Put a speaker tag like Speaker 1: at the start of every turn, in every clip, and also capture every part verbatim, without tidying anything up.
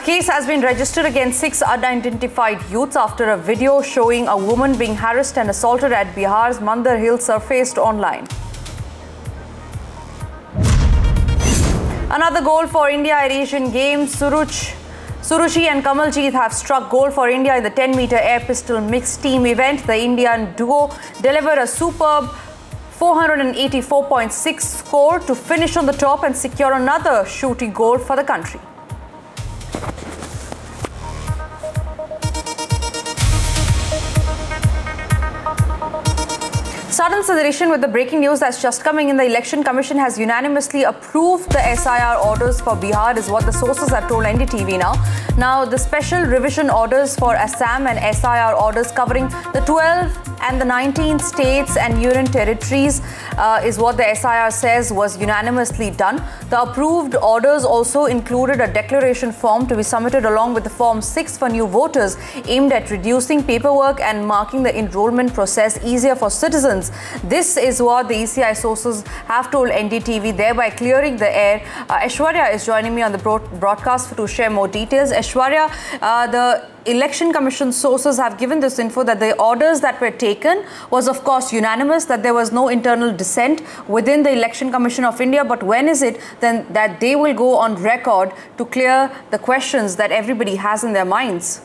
Speaker 1: case has been registered against six unidentified youths after a video showing a woman being harassed and assaulted at Bihar's Mandar Hill surfaced online. Another goal for India at Asian Games. Suruch, Suruchi and Kamaljeet have struck gold for India in the ten meter air pistol mixed team event. The Indian duo delivered a superb four eighty-four point six score to finish on the top and secure another shooting gold for the country. Sudden sensation with the breaking news that's just coming in. The Election Commission has unanimously approved the S I R orders for Bihar, is what the sources have told N D T V now. Now, the special revision orders for Assam and S I R orders covering the twelve and the nineteen states and union territories uh, is what the S I R says was unanimously done. The approved orders also included a declaration form to be submitted along with the Form six for new voters, aimed at reducing paperwork and marking the enrollment process easier for citizens. This is what the E C I sources have told N D T V, thereby clearing the air. Uh, Aishwarya is joining me on the broadcast to share more details. Aishwarya, uh, the Election Commission sources have given this info that the orders that were taken was of course unanimous, that there was no internal dissent within the Election Commission of India. But when is it then that they will go on record to clear the questions that everybody has in their minds?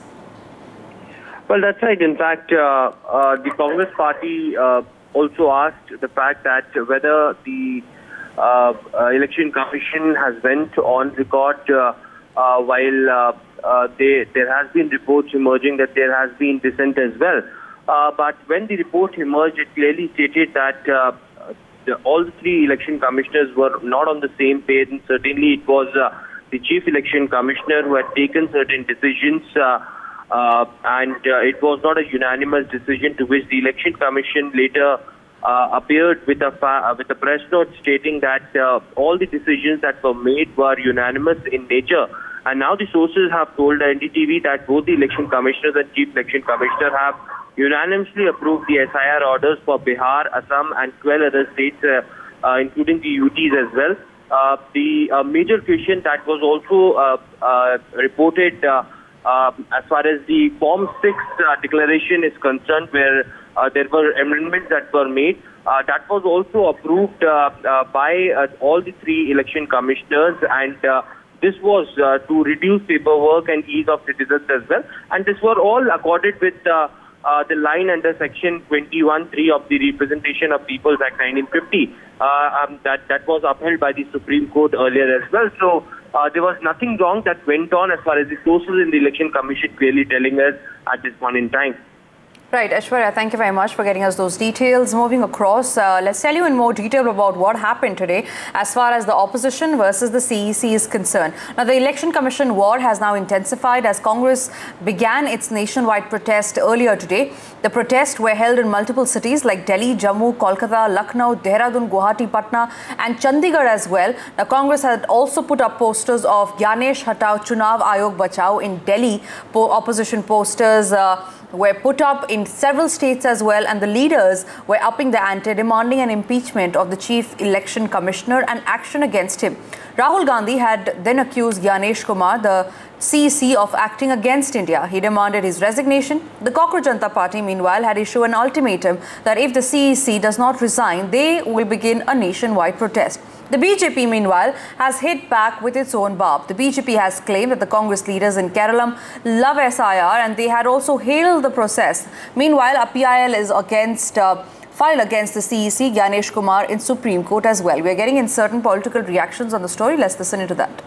Speaker 2: Well, that's right. In fact, uh, uh, the Congress party uh, also asked the fact that whether the uh, uh, Election Commission has went on record uh, uh, while uh, uh, they, there has been reports emerging that there has been dissent as well. Uh, but when the report emerged, it clearly stated that uh, the, all the three election commissioners were not on the same page, and certainly it was uh, the chief election commissioner who had taken certain decisions. Uh, Uh, and uh, it was not a unanimous decision, to which the Election Commission later uh, appeared with a fa with a press note stating that uh, all the decisions that were made were unanimous in nature. And now the sources have told N D T V that both the Election Commissioners and Chief Election Commissioner have unanimously approved the S I R orders for Bihar, Assam and twelve other states, uh, uh, including the U Ts as well. Uh, the uh, major question that was also uh, uh, reported uh, Uh, as far as the Form six uh, declaration is concerned, where uh, there were amendments that were made, uh, that was also approved uh, uh, by uh, all the three election commissioners, and uh, this was uh, to reduce paperwork and ease of citizens as well. And this were all accorded with uh, uh, the line under Section twenty-one three of the Representation of Peoples Act nineteen fifty. Uh, um, that, that was upheld by the Supreme Court earlier as well. So Uh, there was nothing wrong that went on, as far as the sources in the Election Commission clearly telling us at this point in time.
Speaker 1: Right, Aishwarya, thank you very much for getting us those details. Moving across, uh, let's tell you in more detail about what happened today as far as the opposition versus the C E C is concerned. Now, the Election Commission war has now intensified as Congress began its nationwide protest earlier today. The protests were held in multiple cities like Delhi, Jammu, Kolkata, Lucknow, Dehradun, Guwahati, Patna and Chandigarh as well. Now, Congress had also put up posters of Gyanesh Hatao, Chunav Ayog Bachao in Delhi. Po opposition posters uh, were put up in several states as well, and the leaders were upping the ante, demanding an impeachment of the Chief Election Commissioner and action against him. Rahul Gandhi had then accused Gyanesh Kumar, the C E C, of acting against India. He demanded his resignation. The Cockroach Janata Party, meanwhile, had issued an ultimatum that if the C E C does not resign, they will begin a nationwide protest. The B J P, meanwhile, has hit back with its own barb. The B J P has claimed that the Congress leaders in Kerala love S I R, and they had also hailed the process. Meanwhile, a P I L is against uh, filed against the C E C, Gyanesh Kumar, in Supreme Court as well. We are getting in certain political reactions on the story. Let's listen into that.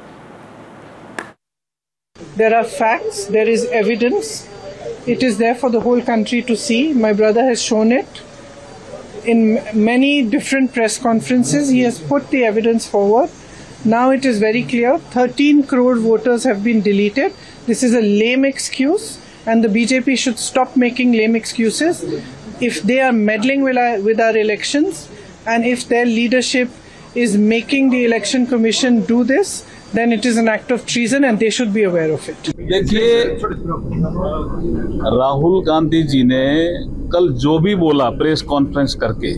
Speaker 3: There are facts, there is evidence. It is there for the whole country to see. My brother has shown it. In many different press conferences, he has put the evidence forward. Now it is very clear, thirteen crore voters have been deleted. This is a lame excuse, and the B J P should stop making lame excuses. If they are meddling with our, with our elections, and if their leadership is making the Election Commission do this, then it is an act of treason and they should be aware of it.
Speaker 4: देखिए, राहुल गांधी जी ने कल जो भी बोला press conference करके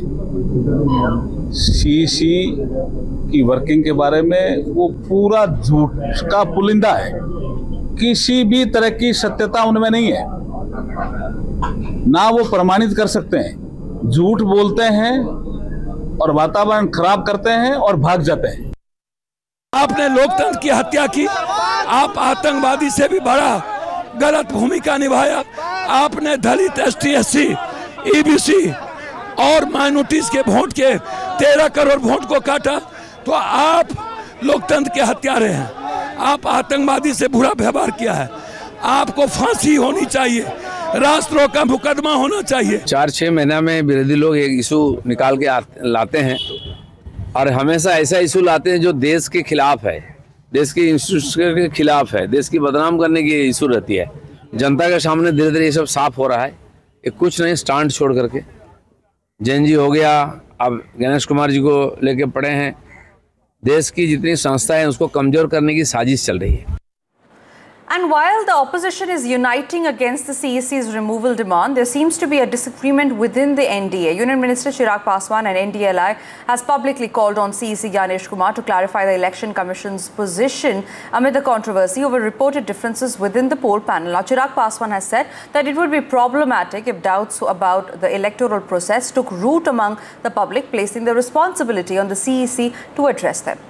Speaker 4: सी ई सी की working के बारे में, वो पूरा झूठ का पुलिंदा है। किसी भी तरह की सत्यता उनमें नहीं है, ना वो प्रमाणित कर सकते हैं। झूठ बोलते हैं और वातावरण खराब करते हैं और भाग जाते हैं।
Speaker 5: आपने लोकतंत्र की हत्या की, आप आतंकवादी से भी बड़ा गलत भूमिका निभाया। आपने दलित, S T, S C, E B C और माइनॉरिटीज के वोट के तेरह करोड़ वोट को काटा, तो आप लोकतंत्र के हत्यारे हैं। आप आतंकवादी से बुरा व्यवहार किया है, आपको फांसी होनी चाहिए, राष्ट्रों का मुकदमा होना चाहिए।
Speaker 6: चार छः महीना में विरोधी लोग एक इशू निकाल के लाते हैं और हमेशा ऐसा इशू लाते हैं जो देश के खिलाफ है, देश के इंस्टीट्यूशन के खिलाफ है, देश की बदनाम करने की इशू रहती है। जनता के सामने धीरे धीरे ये सब साफ हो रहा है। ये कुछ नहीं, स्टांट छोड़ करके जैन जी हो गया, अब गणेश कुमार जी को लेके पड़े हैं। देश की जितनी संस्थाएं हैं उसको कमजोर करने की साजिश चल रही है।
Speaker 1: And while the opposition is uniting against the C E C's removal demand, there seems to be a disagreement within the N D A. Union Minister Chirag Paswan and N D L I has publicly called on C E C Ganesh Kumar to clarify the Election Commission's position amid the controversy over reported differences within the poll panel. Now, Chirag Paswan has said that it would be problematic if doubts about the electoral process took root among the public, placing the responsibility on the C E C to address them.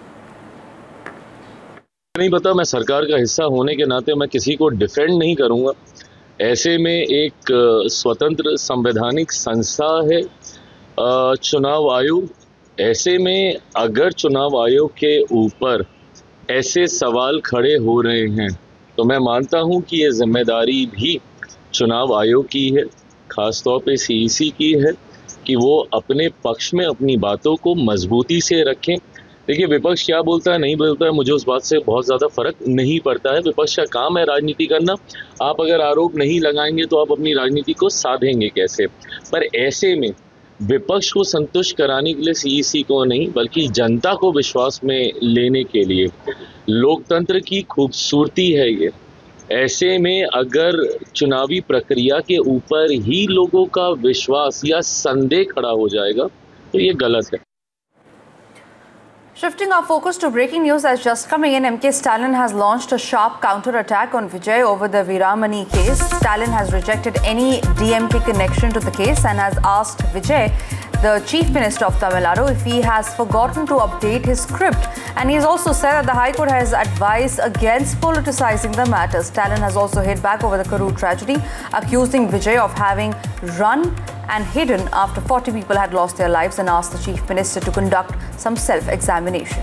Speaker 7: नहीं पता, मैं सरकार का हिस्सा होने के नाते मैं किसी को डिफेंड नहीं करूंगा। ऐसे में एक स्वतंत्र संवैधानिक संस्था है चुनाव आयोग। ऐसे में अगर चुनाव आयोग के ऊपर ऐसे सवाल खड़े हो रहे हैं तो मैं मानता हूं कि ये जिम्मेदारी भी चुनाव आयोग की है, खासतौर पे सी ई सी की है कि वो अपने पक्ष में अपनी बातों को मजबूती से रखें। देखिए, विपक्ष क्या बोलता है नहीं बोलता है, मुझे उस बात से बहुत ज़्यादा फर्क नहीं पड़ता है। विपक्ष का काम है राजनीति करना। आप अगर आरोप नहीं लगाएंगे तो आप अपनी राजनीति को साधेंगे कैसे? पर ऐसे में विपक्ष को संतुष्ट कराने के लिए सी ई सी को नहीं बल्कि जनता को विश्वास में लेने के लिए लोकतंत्र की खूबसूरती है ये। ऐसे में अगर चुनावी प्रक्रिया के ऊपर ही लोगों का विश्वास या संदेह खड़ा हो जाएगा तो ये गलत है।
Speaker 1: Shifting our focus to breaking news that's just coming in, M K Stalin has launched a sharp counter-attack on Vijay over the Veeramani case. Stalin has rejected any D M K connection to the case and has asked Vijay, the Chief Minister of Tamil Nadu, if he has forgotten to update his script. And he has also said that the High Court has advised against politicizing the matter. Stalin has also hit back over the Karur tragedy, accusing Vijay of having run and hidden after forty people had lost their lives, and asked the Chief Minister to conduct some self-examination.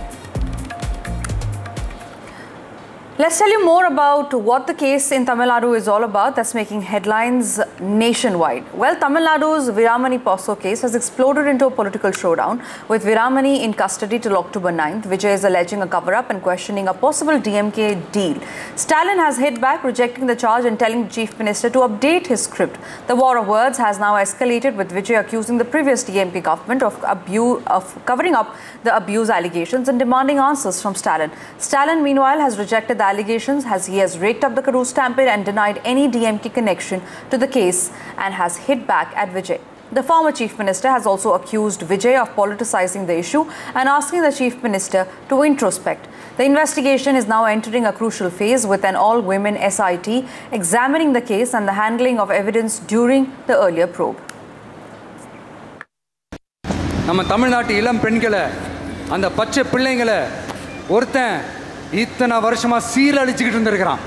Speaker 1: Let's tell you more about what the case in Tamil Nadu is all about that's making headlines nationwide. Well, Tamil Nadu's Veeramani Poso case has exploded into a political showdown with Veeramani in custody till October ninth. Vijay is alleging a cover-up and questioning a possible D M K deal. Stalin has hit back, rejecting the charge and telling the Chief Minister to update his script. The war of words has now escalated, with Vijay accusing the previous D M K government of, abuse, of covering up the abuse allegations and demanding answers from Stalin. Stalin, meanwhile, has rejected the allegations as he has raked up the Karur stampede and denied any D M K connection to the case and has hit back at Vijay. The former Chief Minister has also accused Vijay of politicizing the issue and asking the Chief Minister to introspect. The investigation is now entering a crucial phase, with an all-women S I T examining the case and the handling of evidence during the earlier probe.
Speaker 8: நம்ம தமிழ்நாட்டு இளம் பெண்களை, அந்த பச்சை பிள்ளைங்களை ஒருத்தன் இத்தனை வருஷமா சீரழிச்சுக்கிட்டு இருந்திருக்கிறான்.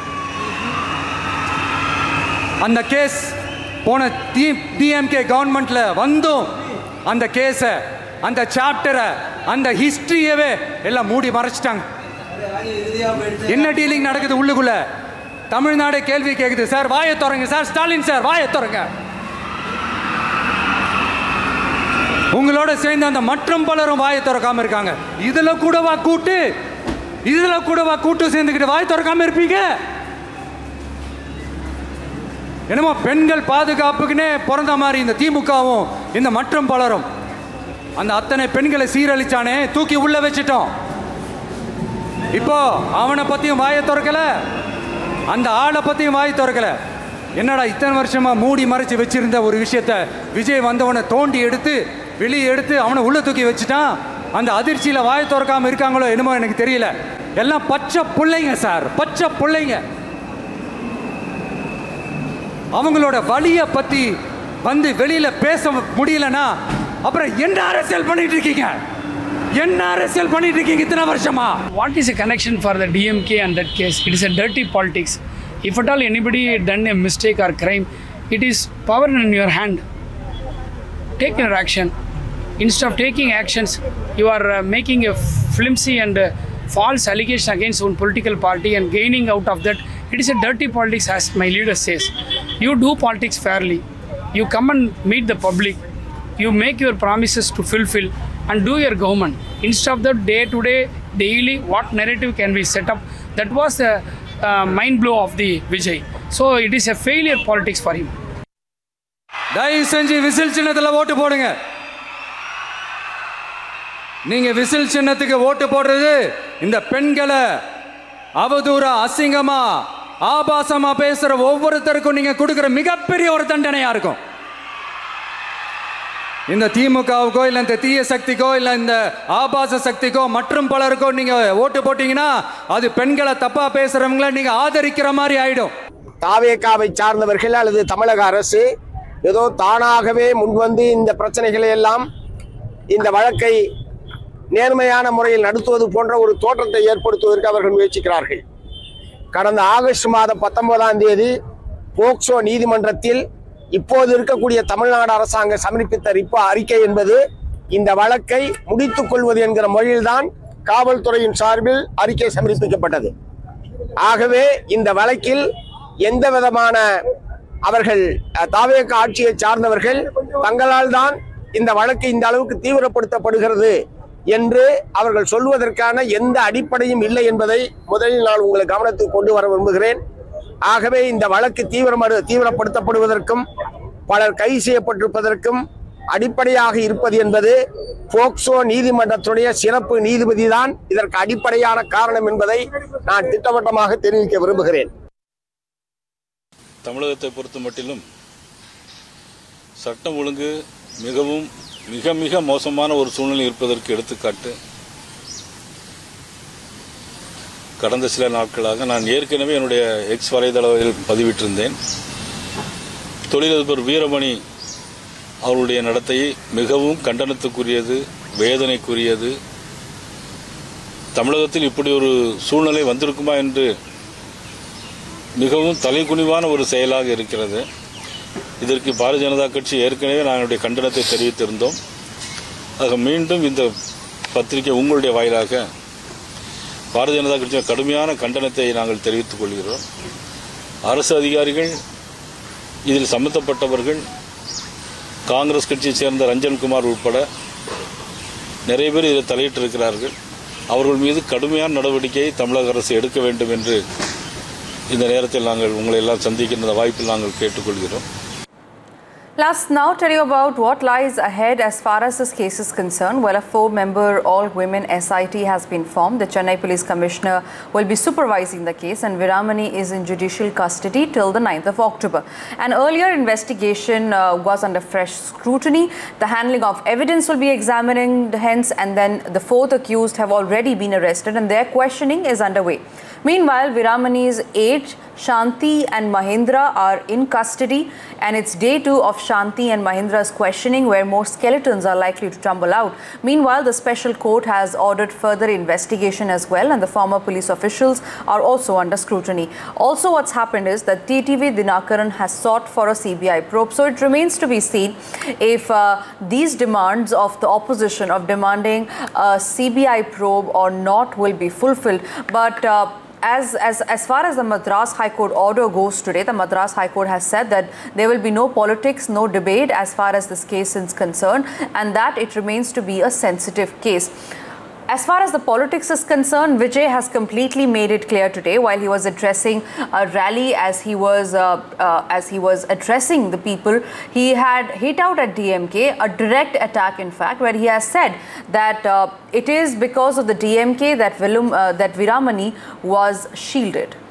Speaker 8: அந்த கேஸ் போன டிஎம்கே கவர்மெண்ட்ல வந்தும் அந்த கேஸை, அந்த சாப்டரை, அந்த ஹிஸ்டரியவே எல்லாம் மூடி மறைச்சிட்டாங்க. என்ன டீலிங் நடக்குது உள்ளுக்குள்ள? தமிழ்நாடு கேள்வி கேட்குது. சார் வாயை திறங்க சார், ஸ்டாலின் சார் வாயை திறங்க. உங்களோட சேர்ந்து அந்த மற்றும் பலரும் வாயை திறக்காம இருக்காங்க. இதுல கூடவா கூட்டு இதுல கூடவா கூட்டு சேர்ந்துக்கிட்டு வாய் திறக்காம இருப்பீங்க? என்னமோ பெண்கள் பாதுகாப்புக்குன்னே பிறந்த மாதிரி இந்த திமுகவும் இந்த மற்றும் பலரும் அந்த அத்தனை பெண்களை சீரழிச்சானே, தூக்கி உள்ள வச்சிட்டோம். இப்போ அவனை பத்தியும் வாயை திறக்கல, அந்த ஆளை பத்தியும் வாய் திறக்கல. என்னடா இத்தனை வருஷமா மூடி மறைச்சு வச்சிருந்த ஒரு விஷயத்த விஜய் வந்தவனை தோண்டி எடுத்து வெளியே எடுத்து அவனை உள்ள தூக்கி வச்சுட்டான். அந்த அதிர்ச்சியில வாயை திறக்காம இருக்காங்களோ என்னமோ எனக்கு தெரியல. எல்லாம் பச்சை பிள்ளைங்க சார், பச்சை பிள்ளைங்க. அவங்களோட வலியை பற்றி வந்து வெளியில் பேச முடியலன்னா அப்புறம் என்ன அரசியல் பண்ணிட்டு இருக்கீங்க? என்ன அரசியல் பண்ணிட்டு இருக்கீங்க இத்தனை வருஷமா?
Speaker 9: What is a connection for the D M K and that case? It is a dirty politics. If at all anybody done a mistake or crime, it is power in your hand. Take your action. Instead of taking actions, you are uh, making a flimsy and uh, false allegation against one political party and gaining out of that. It is a dirty politics, as my leader says. You do politics fairly. You come and meet the public. You make your promises to fulfill and do your government. Instead of the day-to-day, daily, what narrative can we set up? That was the uh, mind blow of the Vijay. So it is a failure politics for him.
Speaker 8: தயவு செஞ்சு whistle சின்னத்தில் ஓட்டு போடுங்க. நீங்க whistle சின்னத்துக்கு ஓட்டு போடுறது இந்த பெண்களை அவதூறா அசிங்கமா ஆபாசமா பேசுற ஒவ்வொருத்தருக்கும் நீங்க கொடுக்கிற மிகப்பெரிய ஒரு தண்டனையா இருக்கும். இந்த திமுகவுக்கோ இல்லை இந்த தீய சக்திக்கோ இல்லை இந்த ஆபாச சக்திக்கோ மற்றும் பலருக்கோ நீங்க ஓட்டு போட்டீங்கன்னா அது பெண்களை தப்பா பேசுறவங்களை நீங்க ஆதரிக்கிற மாதிரி ஆயிடும்.
Speaker 10: தாவேகாவை சார்ந்தவர்கள் அல்லது தமிழக அரசு ஏதோ தானாகவே முன்வந்து இந்த பிரச்சனைகளை எல்லாம் இந்த வழக்கை நேர்மையான முறையில் நடத்துவது போன்ற ஒரு தோற்றத்தை ஏற்படுத்துவதற்கு அவர்கள் முயற்சிக்கிறார்கள். கடந்த ஆகஸ்ட் மாதம் பத்தொன்பதாம் தேதி போக்சோ நீதிமன்றத்தில் இப்போது இருக்கக்கூடிய தமிழ்நாடு அரசாங்கம் சமர்ப்பித்த ரிப்போ அறிக்கை என்பது இந்த வழக்கை முடித்துக் கொள்வது என்கிற மொழியில்தான் காவல்துறையின் சார்பில் அறிக்கை சமர்ப்பிக்கப்பட்டது. ஆகவே இந்த வழக்கில் எந்த விதமான அவர்கள் தாவேக ஆட்சியை சார்ந்தவர்கள் தங்களால் தான் இந்த வழக்கு இந்த அளவுக்கு தீவிரப்படுத்தப்படுகிறது என்று அவர்கள் சொல்வதற்கான எந்த அடிப்படையும் இல்லை என்பதை முதலில் நான் உங்களை கவனத்துக்கு கொண்டு வர விரும்புகிறேன். ஆகவே இந்த வழக்கு தீவிரமடு தீவிரப்படுத்தப்படுவதற்கும் பலர் கைது செய்யப்பட்டிருப்பதற்கும் அடிப்படையாக இருப்பது என்பது போக்சோ நீதிமன்றத்துடைய சிறப்பு நீதிபதி தான் இதற்கு அடிப்படையான காரணம் என்பதை நான் திட்டவட்டமாக தெரிவிக்க விரும்புகிறேன்.
Speaker 11: தமிழகத்தை பொறுத்த மட்டிலும் சட்டம் ஒழுங்கு மிகவும் மிக மிக மோசமான ஒரு சூழ்நிலை இருப்பதற்கு எடுத்துக்காட்டு கடந்த சில நாட்களாக நான் ஏற்கனவே என்னுடைய எக்ஸ் வலைதளத்தில் பதிவிட்டிருந்தேன். தொழிலதிபர் வீரமணி அவருடைய நடத்தையை மிகவும் கண்டனத்துக்குரியது, வேதனைக்குரியது. தமிழகத்தில் இப்படி ஒரு சூழ்நிலை வந்திருக்குமா என்று மிகவும் தலைகுனிவான ஒரு செயலாக இருக்கிறது. இதற்கு பாரதிய ஜனதா கட்சி ஏற்கனவே நாங்களுடைய கண்டனத்தை தெரிவித்திருந்தோம். ஆக மீண்டும் இந்த பத்திரிகை உங்களுடைய வாயிலாக பாரதிய ஜனதா கட்சியின் கடுமையான கண்டனத்தை நாங்கள் தெரிவித்துக் கொள்கிறோம். அரசு அதிகாரிகள், இதில் சம்பந்தப்பட்டவர்கள், காங்கிரஸ் கட்சியைச் சேர்ந்த ரஞ்சன்குமார் உட்பட நிறைய பேர் இதில் தலையிட்டிருக்கிறார்கள். அவர்கள் மீது கடுமையான நடவடிக்கையை தமிழக அரசு எடுக்க வேண்டும் என்று இந்த நேரத்தில் நாங்கள் உங்களை எல்லாம் சந்திக்கின்ற வாய்ப்பில் நாங்கள் கேட்டுக்கொள்கிறோம்.
Speaker 1: Let's now tell you about what lies ahead as far as this case is concerned. Well, a four-member all-women S I T has been formed. The Chennai Police Commissioner will be supervising the case, and Viramani is in judicial custody till the ninth of October. An earlier investigation uh, was under fresh scrutiny. The handling of evidence will be examined hence, and then the fourth accused have already been arrested and their questioning is underway. Meanwhile, Viramani's eight, Shanti and Mahendra, are in custody, and it's day two of Shanti and Mahendra's questioning where more skeletons are likely to tumble out. Meanwhile, the special court has ordered further investigation as well, and the former police officials are also under scrutiny. Also, what's happened is that T T V Dinakaran has sought for a C B I probe, so it remains to be seen if uh, these demands of the opposition of demanding a C B I probe or not will be fulfilled. But uh, As, as, as far as the Madras High Court order goes today, the Madras High Court has said that there will be no politics, no debate as far as this case is concerned, and that it remains to be a sensitive case. As far as the politics is concerned, Vijay has completely made it clear today while he was addressing a rally, as he was uh, uh, as he was addressing the people. He had hit out at D M K, a direct attack in fact, where he has said that uh, it is because of the D M K that Vilum, uh, that Viramani was shielded.